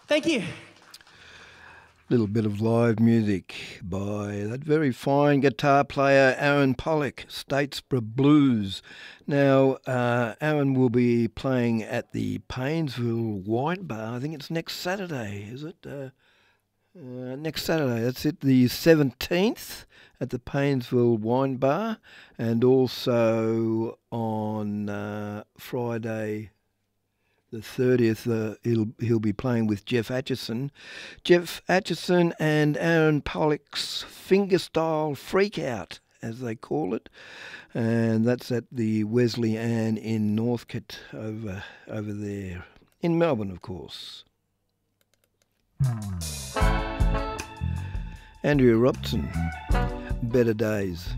Thank you. Little bit of live music by that very fine guitar player Aaron Pollock, Statesboro Blues. Now, Aaron will be playing at the Paynesville Wine Bar. I think it's next Saturday, is it? Next Saturday. That's it, the 17th at the Paynesville Wine Bar, and also on Friday the 30th, he'll be playing with Jeff Atchison. Jeff Atchison and Aaron Pollock's Fingerstyle Freakout, as they call it. And that's at the Wesley Ann in Northcote over there. In Melbourne, of course. Andrea Robertson, Better Days.